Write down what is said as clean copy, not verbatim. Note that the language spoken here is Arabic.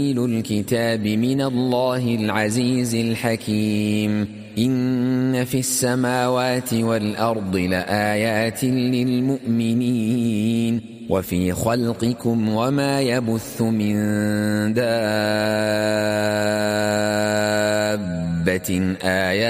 الكتاب من الله العزيز الحكيم. إن في السماوات والأرض لآيات للمؤمنين وفي خلقكم وما يبث من دابة آيات